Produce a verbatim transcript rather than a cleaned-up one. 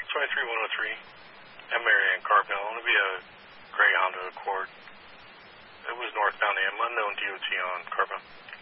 twenty-three one oh three. I'm Marianne Carbell. It'll be a gray Honda Accord. It was northbound and unknown D O T on Carbell.